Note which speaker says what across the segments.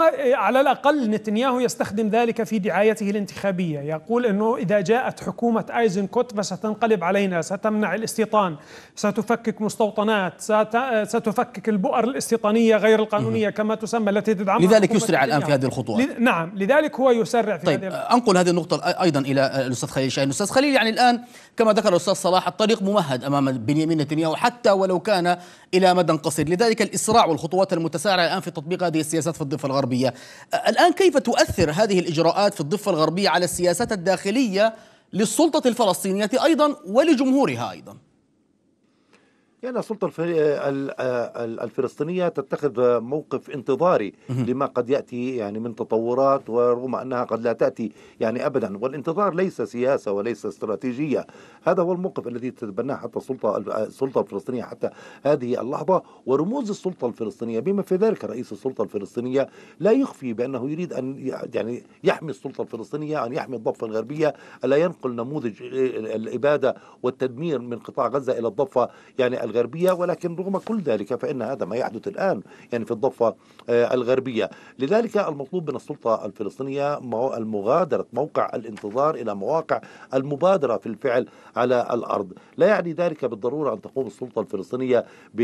Speaker 1: على الأقل نتنياهو يستخدم ذلك في دعايته الانتخابية، يقول أنه إذا جاءت حكومة أيزنكوت فستنقلب علينا، ستمنع الاستيطان، ستفكك مستوطنات، ستفكك البؤر الاستيطانية غير القانونية كما تسمى التي تدعمها.
Speaker 2: لذلك يسرع الآن في هذه الخطوات.
Speaker 1: نعم، لذلك هو يسرع في
Speaker 2: طيب،
Speaker 1: هذه
Speaker 2: أنقل هذه النقطة أيضا إلى الأستاذ خليل شاهين. الأستاذ خليل، يعني الآن كما ذكر الأستاذ صلاح الطريق ممهد أمام بنيامين نتنياهو حتى ولو كان إلى مدى قصير، لذلك الإسراع والخطوات المتسارعة الآن في تطبيق هذه السياسات في الضفة الغربية. الآن كيف تؤثر هذه الإجراءات في الضفة الغربية على السياسات الداخلية للسلطة الفلسطينية أيضا ولجمهورها أيضا؟
Speaker 3: يعني السلطة الفلسطينية تتخذ موقف انتظاري لما قد يأتي يعني من تطورات، ورغم أنها قد لا تأتي يعني أبدا، والانتظار ليس سياسة وليس استراتيجية. هذا هو الموقف الذي تتبناه حتى السلطة الفلسطينية حتى هذه اللحظة. ورموز السلطة الفلسطينية بما في ذلك رئيس السلطة الفلسطينية لا يخفي بأنه يريد أن يعني يحمي السلطة الفلسطينية، أن يحمي الضفة الغربية، ألا ينقل نموذج الإبادة والتدمير من قطاع غزة إلى الضفة يعني الغربية. ولكن رغم كل ذلك فإن هذا ما يحدث الآن يعني في الضفة الغربية. لذلك المطلوب من السلطة الفلسطينية المغادرة موقع الانتظار إلى مواقع المبادرة في الفعل على الأرض. لا يعني ذلك بالضرورة أن تقوم السلطة الفلسطينية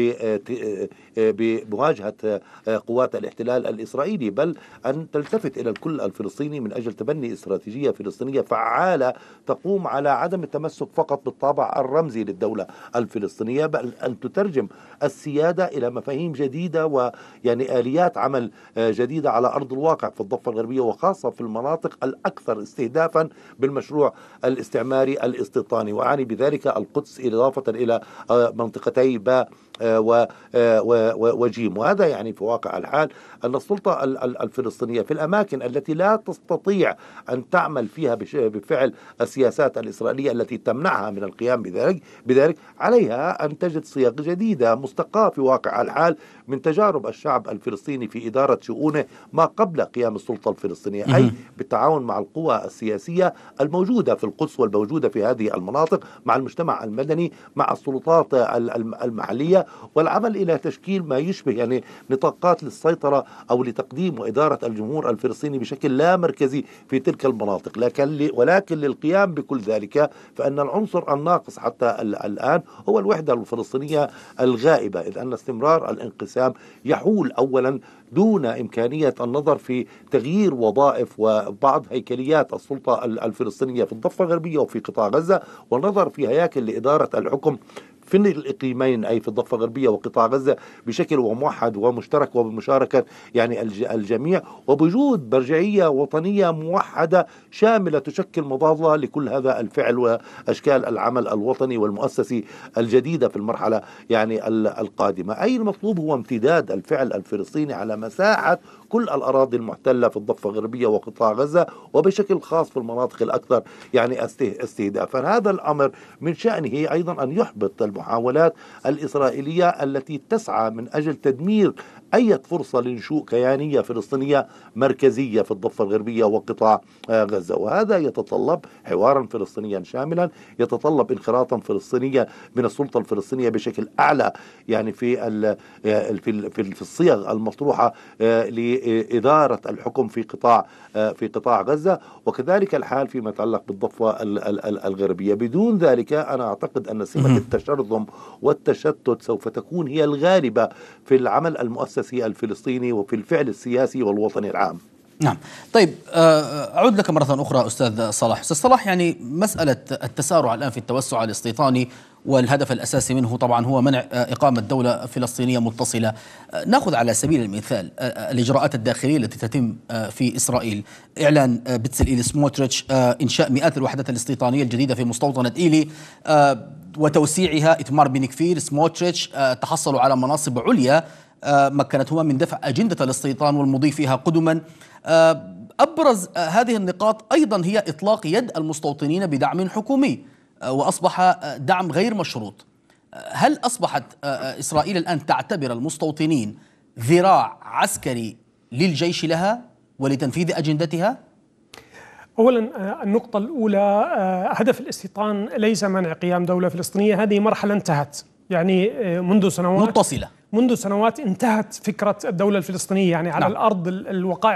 Speaker 3: بمواجهة قوات الاحتلال الإسرائيلي، بل أن تلتفت إلى الكل الفلسطيني من أجل تبني استراتيجية فلسطينية فعالة تقوم على عدم التمسك فقط بالطابع الرمزي للدولة الفلسطينية، بل أن تترجم السيادة إلى مفاهيم جديدة ويعني آليات عمل جديدة على أرض الواقع في الضفة الغربية، وخاصة في المناطق الأكثر استهدافا بالمشروع الاستعماري الاستيطاني، وأعني بذلك القدس إضافة إلى منطقتي باء وجيم. وهذا يعني في واقع الحال أن السلطة الفلسطينية في الأماكن التي لا تستطيع أن تعمل فيها بفعل السياسات الإسرائيلية التي تمنعها من القيام بذلك عليها أن تجد صيغ جديدة مستقاة في واقع الحال من تجارب الشعب الفلسطيني في إدارة شؤونه ما قبل قيام السلطة الفلسطينية، أي بالتعاون مع القوى السياسية الموجودة في القدس والموجودة في هذه المناطق، مع المجتمع المدني، مع السلطات المحلية، والعمل إلى تشكيل ما يشبه يعني نطاقات للسيطرة أو لتقديم وإدارة الجمهور الفلسطيني بشكل لا مركزي في تلك المناطق. ولكن للقيام بكل ذلك فإن العنصر الناقص حتى الآن هو الوحدة الفلسطينية الغائبة، إذ أن استمرار الانقسام يحول أولا دون إمكانية النظر في تغيير وظائف وبعض هيكليات السلطة الفلسطينية في الضفة الغربية وفي قطاع غزة، والنظر في هياكل لإدارة الحكم في الإقليمين أي في الضفة الغربية وقطاع غزة بشكل موحد ومشترك وبمشاركة يعني الجميع، وبوجود مرجعية وطنية موحدة شاملة تشكل مظلة لكل هذا الفعل وأشكال العمل الوطني والمؤسسي الجديدة في المرحلة يعني القادمة. أي المطلوب هو امتداد الفعل الفلسطيني على مساحة كل الأراضي المحتلة في الضفة الغربية وقطاع غزة، وبشكل خاص في المناطق الأكثر يعني استهدافا. هذا الأمر من شأنه أيضا أن يحبط المحاولات الإسرائيلية التي تسعى من أجل تدمير أي فرصة لنشوء كيانية فلسطينية مركزية في الضفة الغربية وقطاع غزة. وهذا يتطلب حوارا فلسطينيا شاملا، يتطلب انخراطا فلسطينيا من السلطة الفلسطينية بشكل أعلى يعني في الصيغ المطروحة لإدارة الحكم في قطاع غزة، وكذلك الحال فيما يتعلق بالضفة الغربية. بدون ذلك أنا أعتقد أن سمة التشرذم والتشتت سوف تكون هي الغالبة في العمل المؤسسي الفلسطيني وفي الفعل السياسي والوطني العام.
Speaker 2: نعم. طيب، أعود لك مرة أخرى أستاذ صلاح. أستاذ صلاح، يعني مسألة التسارع الآن في التوسع الاستيطاني والهدف الأساسي منه طبعا هو منع إقامة دولة فلسطينية متصلة. نأخذ على سبيل المثال الإجراءات الداخلية التي تتم في إسرائيل، إعلان بتسليل سموتريتش إنشاء مئات الوحدات الاستيطانية الجديدة في مستوطنة إيلي وتوسيعها. إتمار بن كفير، سموتريتش تحصلوا على مناصب عليا مكنتهما من دفع أجندة الاستيطان والمضي فيها قدما. أبرز هذه النقاط أيضا هي إطلاق يد المستوطنين بدعم حكومي، وأصبح دعم غير مشروط. هل أصبحت إسرائيل الآن تعتبر المستوطنين ذراع عسكري للجيش لها ولتنفيذ أجندتها؟
Speaker 1: أولا، النقطة الأولى، هدف الاستيطان ليس منع قيام دولة فلسطينية، هذه مرحلة انتهت يعني منذ سنوات
Speaker 2: متصلة.
Speaker 1: انتهت فكرة الدولة الفلسطينية يعني على الأرض الوقائع